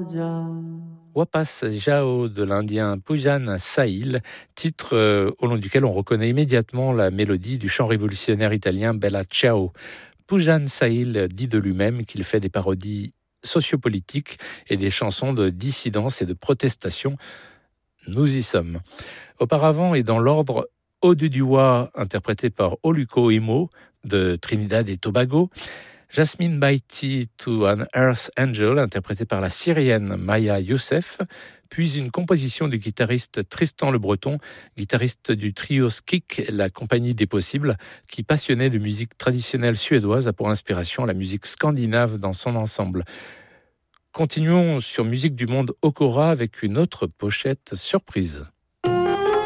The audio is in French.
Wapas Jao de l'Indien Pujan Sahil, titre au long duquel on reconnaît immédiatement la mélodie du chant révolutionnaire italien Bella Ciao. Pujan Sahil dit de lui-même qu'il fait des parodies sociopolitiques et des chansons de dissidence et de protestation. Nous y sommes. Auparavant et dans l'ordre, Oduduwa, interprété par Oluko Imo de Trinidad et Tobago, Jasmine Baiti to an Earth Angel, interprétée par la Syrienne Maya Youssef, puis une composition du guitariste Tristan Le Breton, guitariste du trio Skik, la compagnie des possibles, qui, passionné de musique traditionnelle suédoise, a pour inspiration la musique scandinave dans son ensemble. Continuons sur Musique du Monde Okora avec une autre pochette surprise.